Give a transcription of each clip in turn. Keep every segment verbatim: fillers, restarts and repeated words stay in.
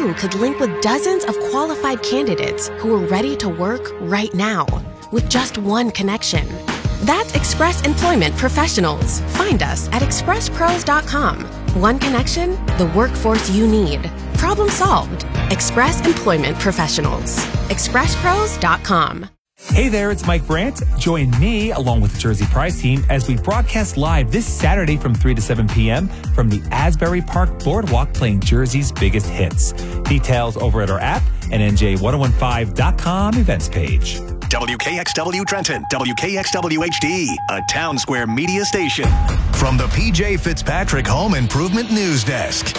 you could link with dozens of qualified candidates who are ready to work right now with just one connection. That's Express Employment Professionals. Find us at express pros dot com. One connection, the workforce you need. Problem solved. Express Employment Professionals. express pros dot com. Hey there, it's Mike Brandt. Join me along with the Jersey Prize team as we broadcast live this Saturday from three to seven p.m. from the Asbury Park Boardwalk, playing Jersey's biggest hits. Details over at our app and N J ten fifteen dot com events page. W K X W Trenton, W K X W H D, a Town Square media station. From the P J Fitzpatrick Home Improvement News Desk.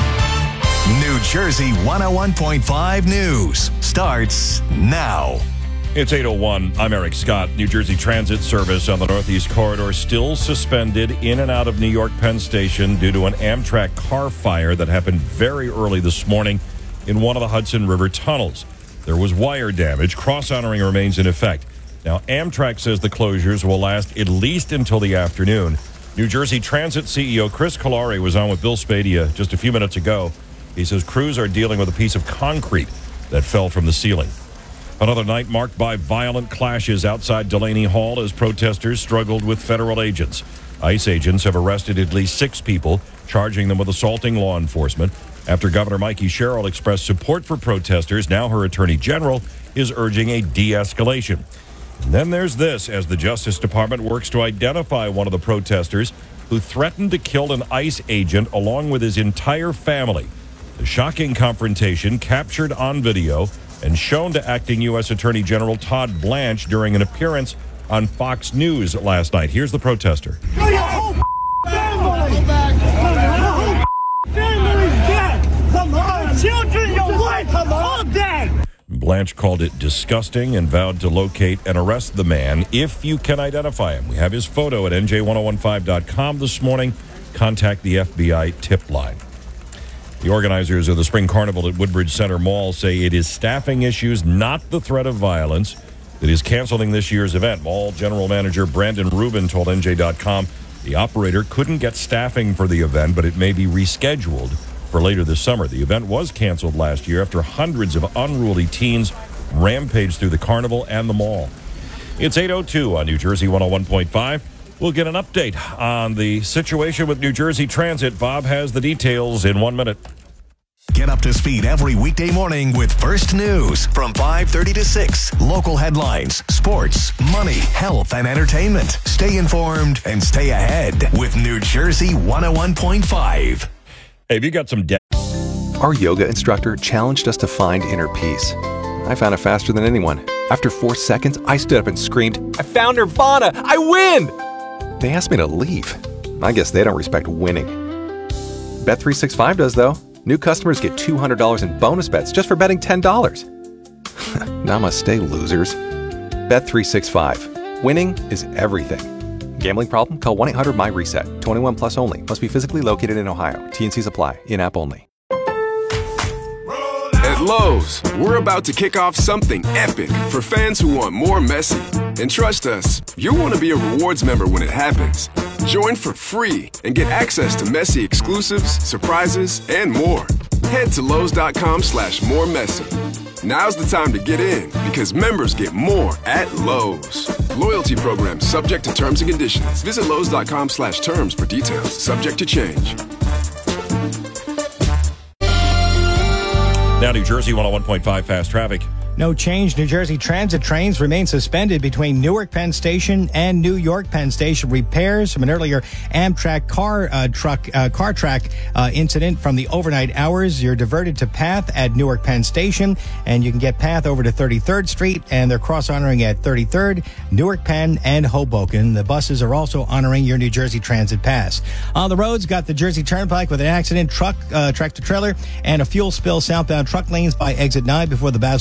New Jersey one oh one point five News starts now. It's eight oh one. I'm Eric Scott. New Jersey Transit service on the Northeast Corridor still suspended in and out of New York Penn Station due to an Amtrak car fire that happened very early this morning in one of the Hudson River tunnels. There was wire damage. Cross-honoring remains in effect. Now, Amtrak says the closures will last at least until the afternoon. New Jersey Transit C E O Chris Kalari was on with Bill Spadia just a few minutes ago. He says crews are dealing with a piece of concrete that fell from the ceiling. Another night marked by violent clashes outside Delaney Hall as protesters struggled with federal agents. ICE agents have arrested at least six people, charging them with assaulting law enforcement. After Governor Mikey Sherrill expressed support for protesters, now her Attorney General is urging a de-escalation. And then there's this, as the Justice Department works to identify one of the protesters who threatened to kill an ICE agent along with his entire family. The shocking confrontation captured on video and shown to acting U S Attorney General Todd Blanche during an appearance on Fox News last night. Here's the protester. Your whole family! Your whole family's dead! Come on! Children, your wife, all dead! Blanche called it disgusting and vowed to locate and arrest the man if you can identify him. We have his photo at N J ten fifteen dot com this morning. Contact the F B I tip line. The organizers of the Spring Carnival at Woodbridge Center Mall say it is staffing issues, not the threat of violence, that is canceling this year's event. Mall General Manager Brandon Rubin told N J dot com the operator couldn't get staffing for the event, but it may be rescheduled for later this summer. The event was canceled last year after hundreds of unruly teens rampaged through the carnival and the mall. It's eight oh two on New Jersey one oh one point five. We'll get an update on the situation with New Jersey Transit. Bob has the details in one minute. Get up to speed every weekday morning with First News from five thirty to six. Local headlines, sports, money, health, and entertainment. Stay informed and stay ahead with New Jersey one oh one point five. Hey, have you got some... De- Our yoga instructor challenged us to find inner peace. I found it faster than anyone. After four seconds, I stood up and screamed, "I found Nirvana! I win!" They asked me to leave. I guess they don't respect winning. Bet three sixty-five does, though. New customers get two hundred dollars in bonus bets just for betting ten dollars. Namaste, losers. Bet three sixty-five. Winning is everything. Gambling problem? Call one eight hundred M Y reset. twenty-one plus only. Must be physically located in Ohio. T N Cs apply. In-app only. At Lowe's, we're about to kick off something epic for fans who want more Messi. And trust us, you'll want to be a rewards member when it happens. Join for free and get access to Messi exclusives, surprises, and more. Head to Lowe's.com slash more Messi. Now's the time to get in because members get more at Lowe's. Loyalty program subject to terms and conditions. Visit Lowe's.com slash terms for details. Subject to change. Now, New Jersey one oh one point five fast traffic. No change. New Jersey Transit trains remain suspended between Newark Penn Station and New York Penn Station. Repairs from an earlier Amtrak car uh, truck uh, car track uh, incident from the overnight hours. You're diverted to PATH at Newark Penn Station, and you can get PATH over to thirty-third Street, and they're cross-honoring at thirty-third, Newark Penn, and Hoboken. The buses are also honoring your New Jersey Transit pass. On the roads, got the Jersey Turnpike with an accident, truck, uh, tractor-trailer, and a fuel spill southbound truck lanes by exit nine before the Basilone Bridge.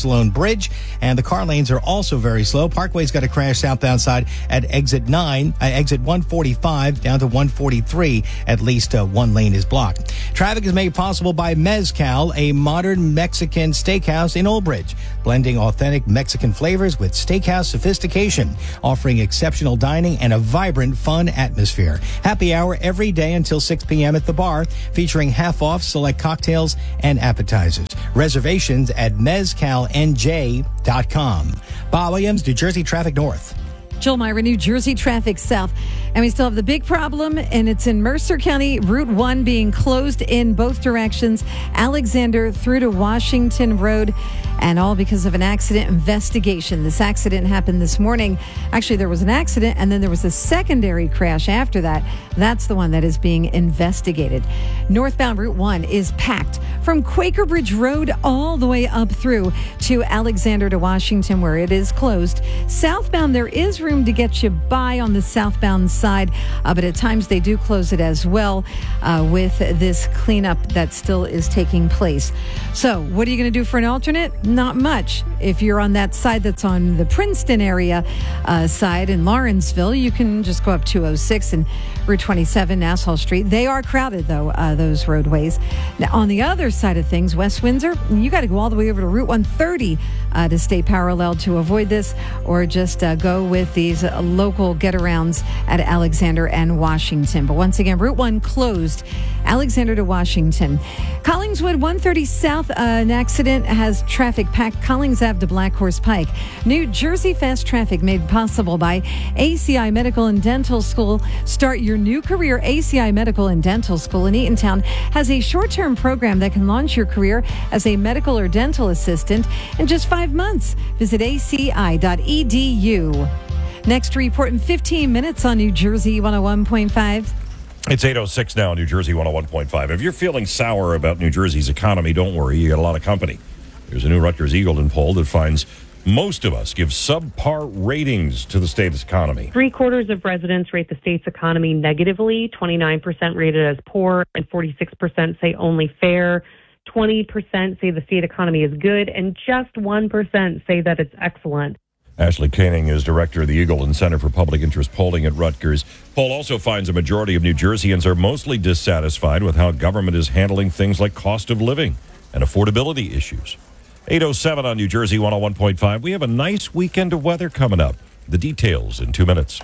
Bridge, and the car lanes are also very slow. Parkway's got a crash southbound side at exit nine, uh, exit one forty-five down to one forty-three. At least uh, one lane is blocked. Traffic is made possible by Mezcal, a modern Mexican steakhouse in Old Bridge, blending authentic Mexican flavors with steakhouse sophistication, offering exceptional dining and a vibrant, fun atmosphere. Happy hour every day until six p.m. at the bar, featuring half-off select cocktails and appetizers. Reservations at mezcal n j dot com. Bob Williams, New Jersey Traffic North. Joel Myra, New Jersey Traffic South. And we still have the big problem, and it's in Mercer County, Route one being closed in both directions, Alexander through to Washington Road, and all because of an accident investigation. This accident happened this morning. Actually, there was an accident, and then there was a secondary crash after that. That's the one that is being investigated. Northbound Route one is packed from Quaker Bridge Road all the way up through to Alexander to Washington, where it is closed. Southbound, there is room to get you by on the southbound side, uh, but at times they do close it as well uh, with this cleanup that still is taking place. So what are you going to do for an alternate? Not much. If you're on that side that's on the Princeton area uh, side in Lawrenceville, you can just go up two oh six and Route twenty-seven, Nassau Street. They are crowded, though, uh, those roadways. Now, on the other side of things, West Windsor, you got to go all the way over to Route one thirty uh, to stay parallel to avoid this, or just uh, go with these uh, local get-arounds at Alexander and Washington. But once again, Route one closed, Alexander to Washington. Collingswood one thirty South, uh, an accident has traffic packed Collings Ave to Black Horse Pike. New Jersey Fast Traffic made possible by A C I Medical and Dental School. Start your new career. A C I Medical and Dental School in Eatontown has a short-term program that can launch your career as a medical or dental assistant in just five months. Visit a c i dot e d u. Next report in fifteen minutes on New Jersey one oh one point five. It's eight oh six now, New Jersey one oh one point five. If you're feeling sour about New Jersey's economy, don't worry. You got a lot of company. There's a new Rutgers Eagleton poll that finds most of us give subpar ratings to the state's economy. Three quarters of residents rate the state's economy negatively. twenty-nine percent rate it as poor, and forty-six percent say only fair. twenty percent say the state economy is good, and just one percent say that it's excellent. Ashley Koenig is director of the Eagleton Center for Public Interest Polling at Rutgers. Poll also finds a majority of New Jerseyans are mostly dissatisfied with how government is handling things like cost of living and affordability issues. eight oh seven on New Jersey one oh one point five. We have a nice weekend of weather coming up. The details in two minutes.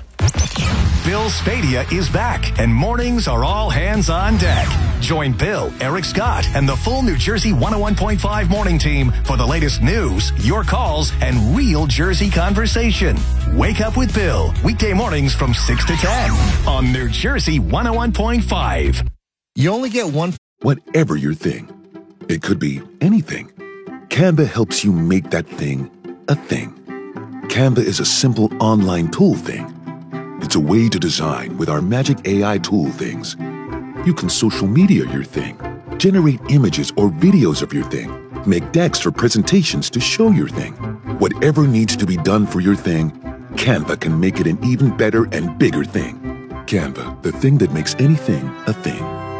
Bill Spadea is back, and mornings are all hands on deck. Join Bill, Eric Scott, and the full New Jersey one oh one point five morning team for the latest news, your calls, and real Jersey conversation. Wake up with Bill, weekday mornings from six to ten on New Jersey one oh one point five. You only get one. Whatever your thing, it could be anything. Canva helps you make that thing a thing. Canva is a simple online tool thing. It's a way to design with our magic A I tool things. You can social media your thing, generate images or videos of your thing, make decks for presentations to show your thing. Whatever needs to be done for your thing, Canva can make it an even better and bigger thing. Canva, the thing that makes anything a thing.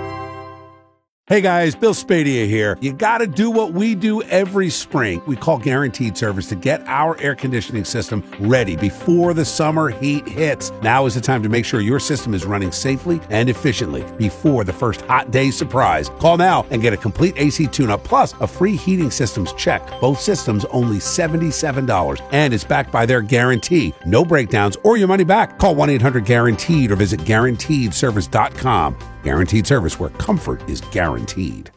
Hey guys, Bill Spadea here. You gotta do what we do every spring. We call Guaranteed Service to get our air conditioning system ready before the summer heat hits. Now is the time to make sure your system is running safely and efficiently before the first hot day surprise. Call now and get a complete A C tune-up plus a free heating systems check. Both systems only seventy-seven dollars, and it's backed by their guarantee. No breakdowns or your money back. Call one eight hundred guaranteed or visit guaranteed service dot com. Guaranteed Service, where comfort is guaranteed.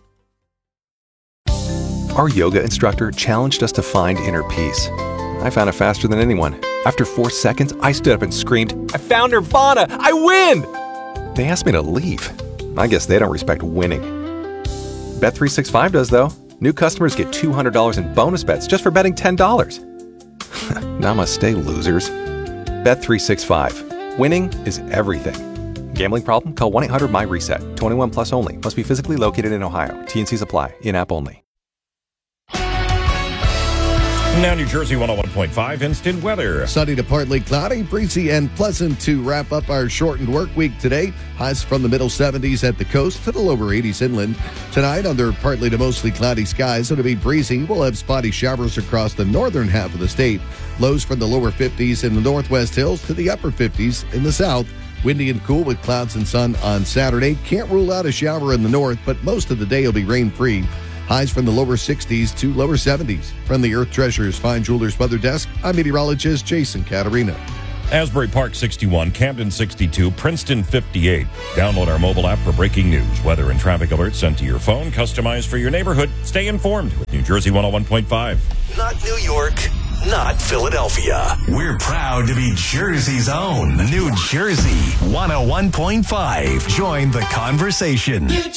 Our yoga instructor challenged us to find inner peace. I found it faster than anyone. After four seconds, I stood up and screamed, "I found Nirvana! I win!" They asked me to leave. I guess they don't respect winning. Bet three sixty-five does, though. New customers get two hundred dollars in bonus bets just for betting ten dollars. Namaste, losers. Bet three sixty-five. Winning is everything. Gambling problem? Call one eight hundred my reset. twenty-one plus only. Must be physically located in Ohio. T and C's apply. In-app only. Now New Jersey one oh one point five instant weather. Sunny to partly cloudy, breezy and pleasant to wrap up our shortened work week today. Highs from the middle seventies at the coast to the lower eighties inland. Tonight, under partly to mostly cloudy skies, it'll be breezy. We'll have spotty showers across the northern half of the state. Lows from the lower fifties in the northwest hills to the upper fifties in the south. Windy and cool with clouds and sun on Saturday. Can't rule out a shower in the north, but most of the day will be rain-free. Highs from the lower sixties to lower seventies. From the Earth Treasures Fine Jewelers Weather Desk, I'm meteorologist Jason Caterina. Asbury Park sixty-one, Camden sixty-two, Princeton fifty-eight. Download our mobile app for breaking news, weather, and traffic alerts sent to your phone, customized for your neighborhood. Stay informed with New Jersey one oh one point five. Not New York, not Philadelphia. We're proud to be Jersey's own New Jersey one oh one point five. Join the conversation. New